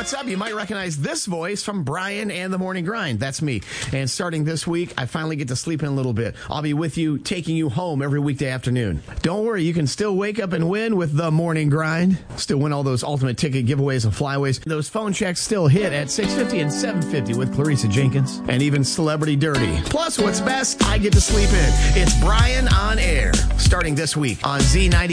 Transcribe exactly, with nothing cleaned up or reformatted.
what's up? You might recognize this voice from Brian and the Morning Grind. That's me. And starting this week, I finally get to sleep in a little bit. I'll be with you, taking you home every weekday afternoon. Don't worry, you can still wake up and win with the Morning Grind. Still win all those ultimate ticket giveaways and flyaways. Those phone checks still hit at six fifty and seven fifty with Clarissa Jenkins. And even Celebrity Dirty. Plus, what's best, I get to sleep in. It's Brian on Air. Starting this week on Z ninety.